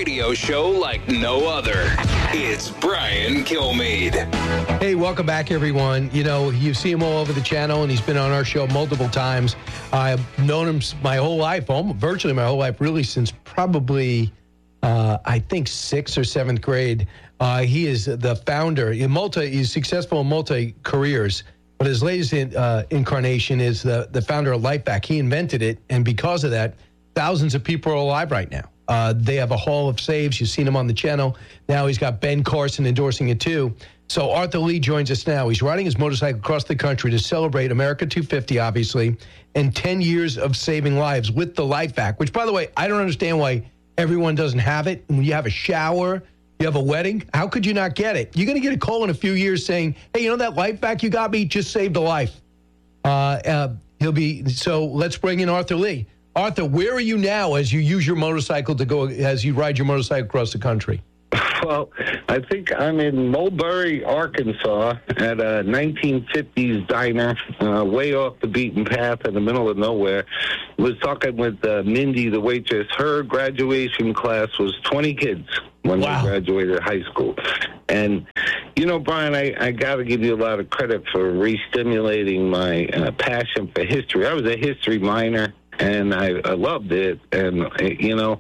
radio show like no other. It's Brian Kilmeade. Hey, welcome back, everyone. You know, you see him all over the channel, and he's been on our show multiple times. I've known him my whole life, virtually my whole life, really since probably, I think, 6th or 7th grade. He is the founder. He's successful in multi-careers, but his latest incarnation is the founder of LifeVac. He invented it, and because of that, thousands of people are alive right now. They have a hall of saves. You've seen him on the channel. Now he's got Ben Carson endorsing it too. So Arthur Lee joins us now. He's riding his motorcycle across the country to celebrate America 250, obviously, and 10 years of saving lives with the LifeVac, which, by the way, I don't understand why everyone doesn't have it. When you have a shower, you have a wedding, how could you not get it? You're going to get a call in a few years saying, hey, you know that LifeVac you got me just saved a life. So let's bring in Arthur Lee. Arthur, where are you now as you use your motorcycle as you ride your motorcycle across the country? Well, I think I'm in Mulberry, Arkansas, at a 1950s diner, way off the beaten path in the middle of nowhere. Was talking with Mindy, the waitress. Her graduation class was 20 kids when they graduated high school. And, you know, Brian, I got to give you a lot of credit for re-stimulating my passion for history. I was a history minor, and I loved it. And, you know,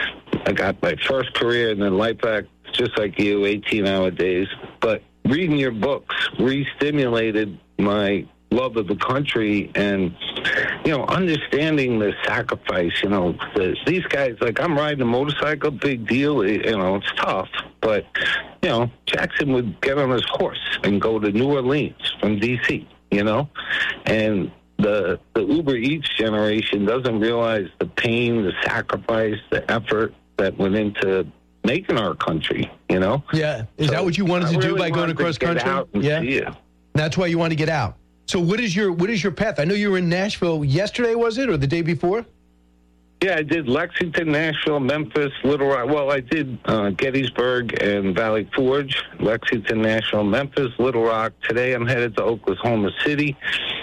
I got my first career and then LifeVac, just like you, 18-hour days. But reading your books re-stimulated my love of the country and, you know, understanding the sacrifice. You know, these guys, like, I'm riding a motorcycle, big deal. You know, it's tough. But, you know, Jackson would get on his horse and go to New Orleans from D.C., you know, and the Uber Eats generation doesn't realize the pain, the sacrifice, the effort that went into making our country, you know? Yeah. Is that what you wanted to do by going across country? Yeah. That's why you want to get out. So what is your path? I know you were in Nashville yesterday, was it, or the day before? Yeah, I did Lexington, Nashville, Memphis, Little Rock. Well, I did Gettysburg and Valley Forge, Lexington, Nashville, Memphis, Little Rock. Today I'm headed to Oklahoma City.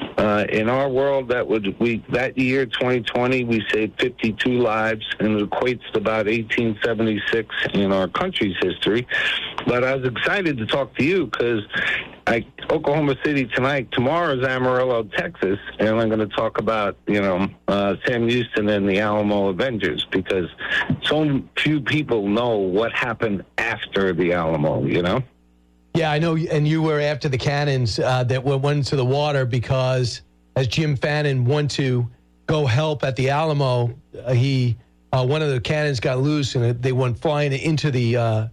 In our world, that year, 2020, we saved 52 lives, and it equates to about 1876 in our country's history. But I was excited to talk to you because Oklahoma City tonight. Tomorrow is Amarillo, Texas, and I'm going to talk about, you know, Sam Houston and the Alamo Avengers because so few people know what happened after the Alamo, you know? Yeah, I know, and you were after the cannons that went into the water because as Jim Fannin went to go help at the Alamo, one of the cannons got loose and they went flying into the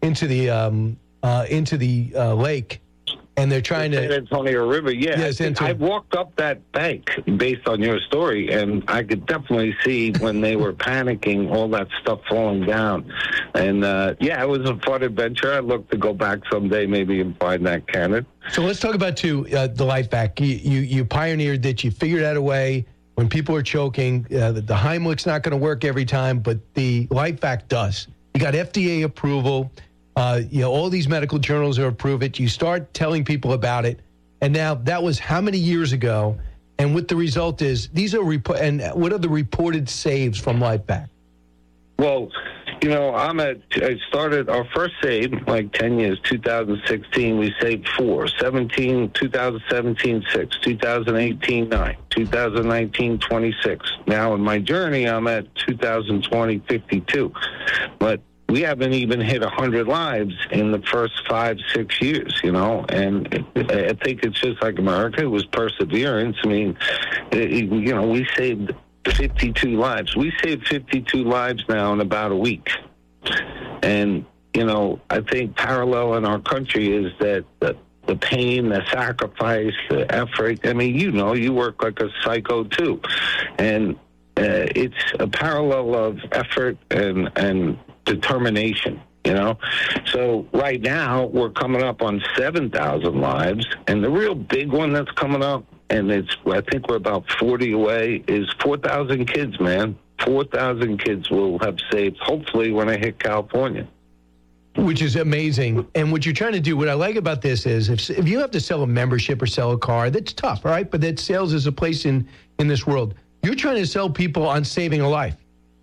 lake. And they're trying to... San Antonio River, yeah. Yes, I walked up that bank based on your story, and I could definitely see when they were panicking, all that stuff falling down. And, yeah, it was a fun adventure. I'd look to go back someday maybe and find that cannon. So let's talk about, the LifeVac. You pioneered that. You figured out a way when people are choking. The Heimlich's not going to work every time, but the LifeVac does. You got FDA approval. You know, all these medical journals have approved it. You start telling people about it. And now that was how many years ago? And what the result is, and what are the reported saves from LifeVac? Well, you know, I started our first save like 10 years, 2016, we saved 4, 2017, 6, 2018, 9, 2019, 26. Now in my journey, I'm at 2020, 52. But we haven't even hit 100 lives in the first 5-6 years, you know, and I think it's just like America. It was perseverance. I mean, you know, we saved 52 lives. We saved 52 lives now in about a week. And, you know, I think parallel in our country is that the pain, the sacrifice, the effort. I mean, you know, you work like a psycho too. And it's a parallel of effort and determination, you know? So right now we're coming up on 7,000 lives, and the real big one that's coming up, and I think we're about 40 away, is 4,000 kids, man. 4,000 kids will have saved, hopefully, when I hit California. Which is amazing. And what you're trying to do, what I like about this is if you have to sell a membership or sell a car, that's tough, all right? But that sales is a place in this world. You're trying to sell people on saving a life.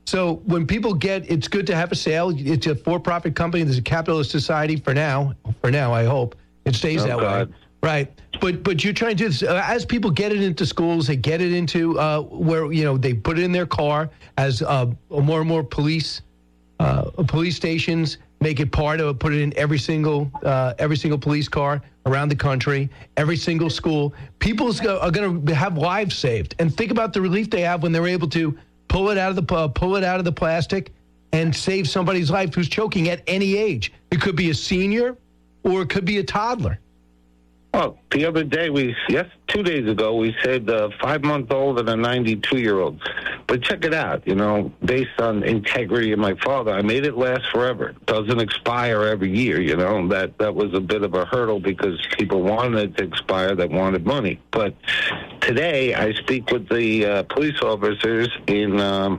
So when people it's good to have a sale. It's a for-profit company. There's a capitalist society for now. I hope it stays that way. Right. But you're trying to do this. As people get it into schools, they get it into where, they put it in their car as more and more police stations make it put it in every single police car around the country, every single school. People are going to have lives saved. And think about the relief they have when they're able to pull it out of the plastic and save somebody's life who's choking at any age. It could be a senior or it could be a toddler. Well, the other day, 2 days ago, we saved a 5-month-old and a 92-year-old. But check it out, based on integrity of my father, I made it last forever. It doesn't expire every year, That was a bit of a hurdle because people wanted it to expire that wanted money. But today, I speak with the police officers in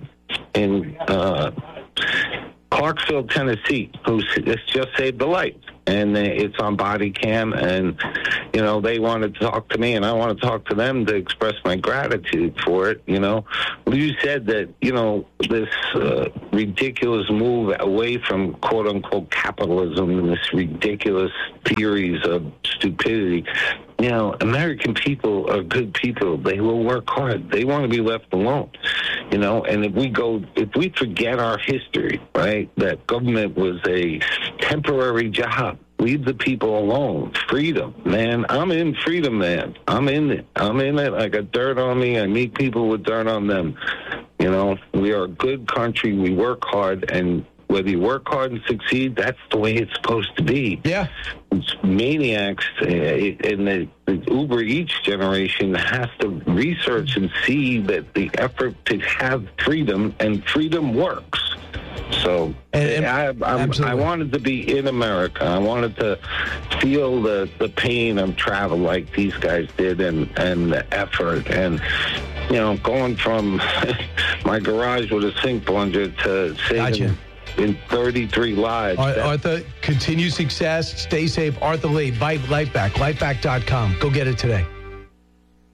Clarksville, Tennessee, who just saved a life. And it's on body cam, and, they wanted to talk to me, and I want to talk to them to express my gratitude for it, You said that, this ridiculous move away from quote-unquote capitalism and this ridiculous theories of stupidity. American people are good people. They will work hard. They want to be left alone, and if we forget our history, right, that government was a temporary job. Leave the people alone. Freedom, man. I'm in freedom, man. I'm in it. I got dirt on me. I meet people with dirt on them. We are a good country. We work hard, and whether you work hard and succeed, that's the way it's supposed to be. Yeah. It's maniacs in the Uber Eats generation has to research and see that the effort to have freedom, and freedom works. So I wanted to be in America. I wanted to feel the pain of travel like these guys did, and the effort. And, going from my garage with a sink plunger to saving in 33 lives. Arthur, continue success. Stay safe. Arthur Lee, Lifeback, lifeback.com. Go get it today.